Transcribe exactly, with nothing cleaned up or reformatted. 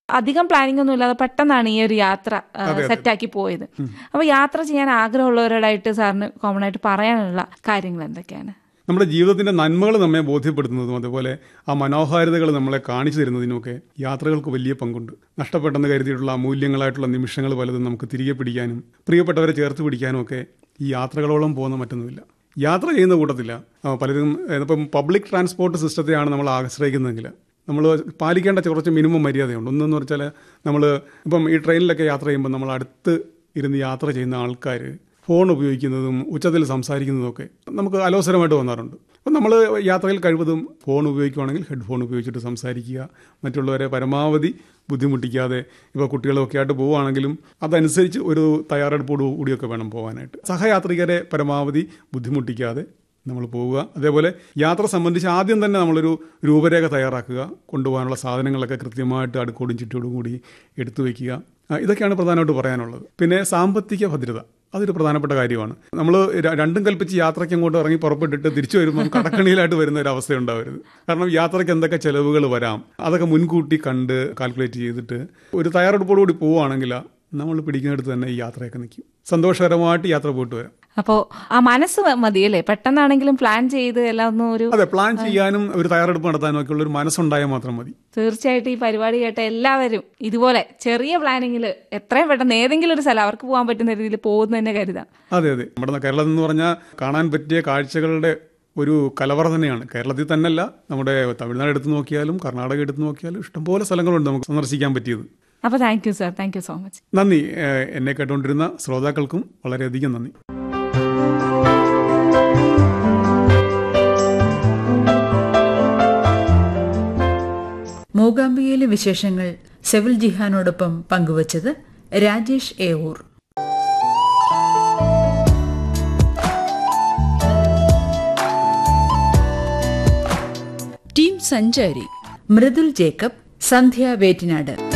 അധികം പ്ലാനിംഗ് ഒന്നും ഇല്ലാതെ പെട്ടെന്നാണ് ഈ ഒരു യാത്ര സെറ്റാക്കി പോയത്. അപ്പോൾ യാത്ര ചെയ്യാൻ ആഗ്രഹമുള്ളവരോടായിട്ട് സാറിന് കോമൺ ആയിട്ട് പറയാനുള്ള കാര്യങ്ങൾ എന്തൊക്കെയാണ്? നമ്മുടെ ജീവിതത്തിൻ്റെ നന്മകൾ നമ്മെ ബോധ്യപ്പെടുത്തുന്നതും അതുപോലെ ആ മനോഹാരിതകൾ നമ്മളെ കാണിച്ചു തരുന്നതിനുമൊക്കെ യാത്രകൾക്ക് വലിയ പങ്കുണ്ട്. നഷ്ടപ്പെട്ടെന്ന് കരുതിയിട്ടുള്ള അമൂല്യങ്ങളായിട്ടുള്ള നിമിഷങ്ങൾ പലതും നമുക്ക് തിരികെ പിടിക്കാനും പ്രിയപ്പെട്ടവരെ ചേർത്ത് പിടിക്കാനും ഒക്കെ ഈ യാത്രകളോളം പോകുന്ന മറ്റൊന്നുമില്ല. യാത്ര ചെയ്യുന്ന കൂട്ടത്തില്ല പലരും ഇപ്പം പബ്ലിക് ട്രാൻസ്പോർട്ട് സിസ്റ്റത്തെയാണ് നമ്മൾ ആശ്രയിക്കുന്നതെങ്കിൽ നമ്മൾ പാലിക്കേണ്ട കുറച്ച് മിനിമം മര്യാദയുണ്ട്. ഒന്നെന്ന് വെച്ചാൽ നമ്മൾ ഇപ്പം ഈ ട്രെയിനിലൊക്കെ യാത്ര ചെയ്യുമ്പോൾ നമ്മൾ അടുത്ത് ഇരുന്ന് യാത്ര ചെയ്യുന്ന ആൾക്കാർ ഫോൺ ഉപയോഗിക്കുന്നതും ഉച്ചത്തിൽ സംസാരിക്കുന്നതുമൊക്കെ നമുക്ക് അലോസരമായിട്ട് തോന്നാറുണ്ട്. അപ്പം നമ്മൾ യാത്രയിൽ കഴിവതും ഫോൺ ഉപയോഗിക്കുകയാണെങ്കിൽ ഹെഡ്ഫോൺ ഉപയോഗിച്ചിട്ട് സംസാരിക്കുക, മറ്റുള്ളവരെ പരമാവധി ബുദ്ധിമുട്ടിക്കാതെ. ഇപ്പോൾ കുട്ടികളൊക്കെ ആയിട്ട് പോവുകയാണെങ്കിലും അതനുസരിച്ച് ഒരു തയ്യാറെടുപ്പോട് കൂടിയൊക്കെ വേണം പോകാനായിട്ട്. സഹയാത്രികരെ പരമാവധി ബുദ്ധിമുട്ടിക്കാതെ നമ്മൾ പോവുക. അതേപോലെ യാത്ര സംബന്ധിച്ച് ആദ്യം തന്നെ നമ്മളൊരു രൂപരേഖ തയ്യാറാക്കുക, കൊണ്ടുപോകാനുള്ള സാധനങ്ങളൊക്കെ കൃത്യമായിട്ട് അടുക്കോടും ചുറ്റോടും കൂടി എടുത്തു വയ്ക്കുക. ഇതൊക്കെയാണ് പ്രധാനമായിട്ട് പറയാനുള്ളത്. പിന്നെ സാമ്പത്തിക ഭദ്രത അതൊരു പ്രധാനപ്പെട്ട കാര്യമാണ്. നമ്മൾ രണ്ടും കൽപ്പിച്ച് യാത്രയ്ക്ക് അങ്ങോട്ട് ഇറങ്ങി പുറപ്പെട്ടിട്ട് തിരിച്ചു വരുമ്പോൾ കടക്കണിയിലായിട്ട് വരുന്ന ഒരു അവസ്ഥ ഉണ്ടാവരുത്. കാരണം യാത്രയ്ക്ക് എന്തൊക്കെ ചിലവുകൾ വരാം അതൊക്കെ മുൻകൂട്ടി കണ്ട് കാൽക്കുലേറ്റ് ചെയ്തിട്ട് ഒരു തയ്യാറെടുപ്പോടുകൂടി പോവുകയാണെങ്കിൽ നമ്മൾ പിടിക്കുന്നിടത്ത് തന്നെ ഈ യാത്രയൊക്കെ നിൽക്കും. സന്തോഷകരമായിട്ട് യാത്ര പോയിട്ട് വരാം. അപ്പോൾ ആ മനസ്സ് മതിയല്ലേ, പെട്ടെന്നാണെങ്കിലും പ്ലാൻ ചെയ്ത് എല്ലാം ഒന്നും ഒരു അതെ പ്ലാൻ ചെയ്യാനും ഒരു തയ്യാറെടുപ്പ് നടത്താനും ഒക്കെ ഉള്ള ഒരു മനസ്സുണ്ടായാൽ മാത്രം മതി. തീർച്ചയായിട്ടും ഈ പരിപാടി കേട്ട എല്ലാവരും ഇതുപോലെ ചെറിയ പ്ലാനിങ്ങിൽ എത്രയും പെട്ടെന്ന് ഏതെങ്കിലും ഒരു സ്ഥലം അവർക്ക് പോകാൻ പറ്റുന്ന രീതിയിൽ പോകുന്നതന്നെ കരുതാം. അതെ അതെ നമ്മുടെ കേരളം എന്ന് പറഞ്ഞാൽ കാണാൻ പറ്റിയ കാഴ്ചകളുടെ ഒരു കലവറ തന്നെയാണ്. കേരളത്തിൽ തന്നെയല്ല, നമ്മുടെ തമിഴ്നാട് എടുത്ത് നോക്കിയാലും കർണാടക എടുത്ത് നോക്കിയാലും ഇഷ്ടംപോലെ സ്ഥലങ്ങളുണ്ട് നമുക്ക് സന്ദർശിക്കാൻ പറ്റിയത്. അപ്പോൾ thank you sir, thank you so much. നന്ദി. എന്നെ കേട്ടുകൊണ്ടിരുന്ന ശ്രോതാക്കൾക്കും വളരെയധികം നന്ദി. മൂകാംബികയിലെ വിശേഷങ്ങൾ സെവിൽ ജിഹാനോടൊപ്പം പങ്കുവച്ചത് രാജേഷ് ഏവൂർ. ടീം സഞ്ചാരി മൃദുൽ ജേക്കബ്, സന്ധ്യ വേറ്റിനാട്.